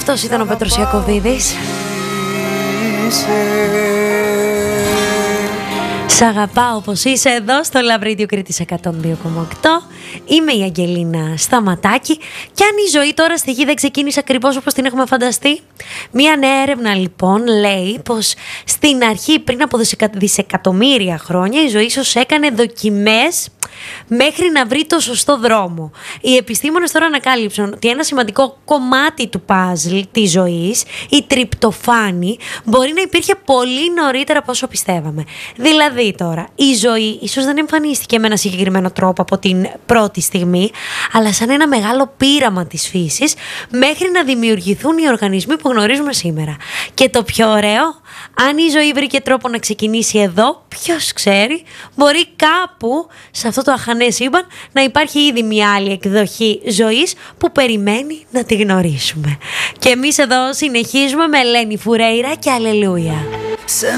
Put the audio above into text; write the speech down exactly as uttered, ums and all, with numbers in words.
Αυτός ήταν ο Πέτρος Ιακωβίδης. Σ' αγαπάω όπως είσαι, εδώ στο Λαβρίδιο Κρήτης εκατόν δύο κόμμα οκτώ. Είμαι η Αγγελίνα Σταματάκη. Και αν η ζωή τώρα στη γη δεν ξεκίνησε ακριβώς όπως την έχουμε φανταστεί. Μία νέα έρευνα λοιπόν λέει πως στην αρχή, πριν από δισεκατομμύρια χρόνια, η ζωή ίσως έκανε δοκιμές μέχρι να βρει το σωστό δρόμο. Οι επιστήμονες τώρα ανακάλυψαν ότι ένα σημαντικό κομμάτι του παζλ της ζωής, η τριπτοφάνη, μπορεί να υπήρχε πολύ νωρίτερα από όσο πιστεύαμε. Δηλαδή τώρα, η ζωή ίσως δεν εμφανίστηκε με ένα συγκεκριμένο τρόπο από την πρώτη στιγμή, αλλά σαν ένα μεγάλο πείραμα της φύσης, μέχρι να δημιουργηθούν οι οργανισμοί που γνωρίζουμε σήμερα. Και το πιο ωραίο, αν η ζωή βρήκε τρόπο να ξεκινήσει εδώ, ποιος ξέρει, μπορεί κάπου σε αυτό το αχανές σύμπαν να υπάρχει ήδη μια άλλη εκδοχή ζωής που περιμένει να τη γνωρίσουμε. Και εμείς εδώ συνεχίζουμε με Ελένη Φουρέιρα και Αλληλούια.